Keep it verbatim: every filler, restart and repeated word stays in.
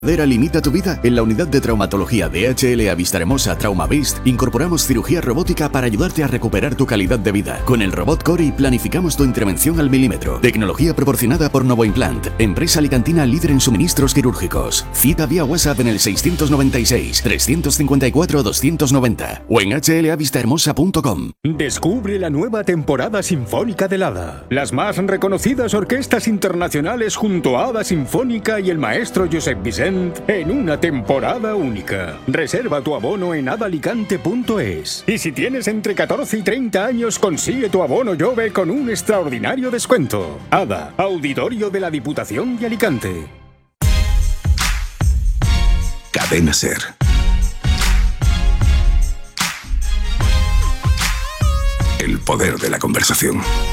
¿Limita tu vida? En la unidad de traumatología de H L A Vistahermosa TraumaVist incorporamos cirugía robótica para ayudarte a recuperar tu calidad de vida. Con el robot Cori planificamos tu intervención al milímetro. Tecnología proporcionada por Novoimplant, empresa alicantina líder en suministros quirúrgicos. Cita vía WhatsApp en el seiscientos noventa y seis, trescientos cincuenta y cuatro, doscientos noventa o en h l a vistahermosa punto com. Descubre la nueva temporada sinfónica del Hada. Las más reconocidas orquestas internacionales junto a Hada Sinfónica y el maestro Josep Vicent en una temporada única. Reserva tu abono en hadalicante punto es. Y si tienes entre catorce y treinta años, consigue tu abono Jove con un extraordinario descuento. Hada, Auditorio de la Diputación de Alicante. Cadena Ser. El poder de la conversación.